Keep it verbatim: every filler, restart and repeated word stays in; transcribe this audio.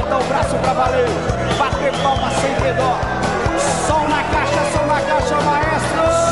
levanta o braço pra valer, bater palma sem redor.